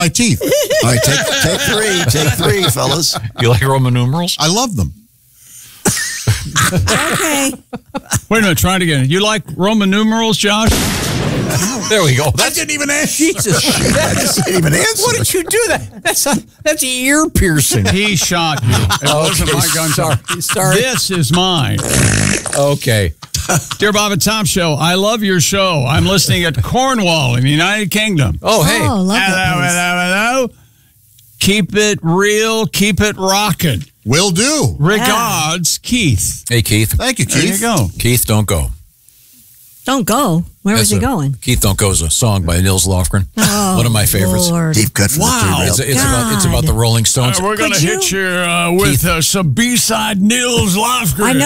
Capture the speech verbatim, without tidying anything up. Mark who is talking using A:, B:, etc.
A: My teeth.
B: All right, take, take three. Take three, fellas.
C: You like Roman numerals?
A: I love them.
D: Okay.
E: Wait a minute, try it again. You like Roman numerals, Josh?
C: There we go.
A: I
C: That's
A: didn't even answer.
C: Jesus.
B: I didn't even answer.
C: What did you do? That that's a, that's ear piercing.
E: He shot you. It wasn't
C: Okay,
E: my gun.
C: sorry, sorry.
E: This is mine.
C: Okay.
E: Dear Bob and Tom Show, I love your show. I'm listening at Cornwall in the United Kingdom.
C: Oh, hey.
D: Oh, love
E: Hello,
D: that place.
E: hello, hello. Keep it real. Keep it rocking.
A: Will do.
E: Regards, Keith.
C: Hey, Keith.
A: Thank you,
E: There
A: Keith.
E: you go.
C: Keith, don't go.
D: Don't go. Where was
C: That's
D: he
C: a-
D: going?
C: Keith Don't Go is a song by Nils Lofgren.
D: Oh,
C: One of my favorites.
D: Lord.
B: Deep cut from
E: Wow.
B: the
C: It's,
B: three
C: it's about it's
D: God.
C: about the Rolling Stones.
E: Uh, we're going to
D: Could
E: hit
D: you-
E: you uh, with
C: Keith.
E: uh, some B-side Nils Lofgren.
D: I know